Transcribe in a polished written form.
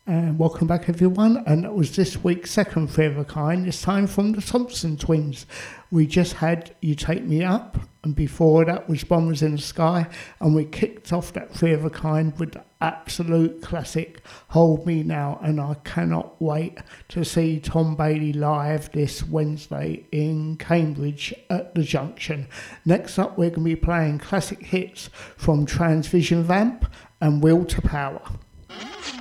And welcome back everyone, and that was this week's second Three of a Kind, this time from the Thompson Twins. We just had You Take Me Up, and before that was Bombers in the Sky, and we kicked off that Three of a Kind with the absolute classic Hold Me Now, and I cannot wait to see Tom Bailey live this Wednesday in Cambridge at the Junction. Next up we're going to be playing classic hits from Transvision Vamp and Will to Power.